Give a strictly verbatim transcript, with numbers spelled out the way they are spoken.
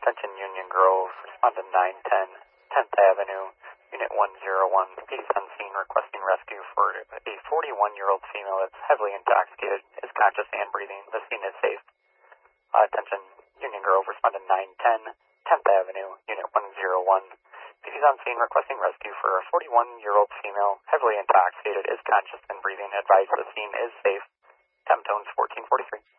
Attention Union Grove, respond to nine ten, tenth Avenue, Unit one oh one. Police on scene requesting rescue for a forty-one-year-old female that's heavily intoxicated, is conscious and breathing. The scene is safe. Uh, attention Union Grove, respond to nine ten, tenth Avenue, Unit one oh one. Police on scene requesting rescue for a forty-one-year-old female, heavily intoxicated, is conscious and breathing. Advise the scene is safe. Temp tones fourteen forty-three.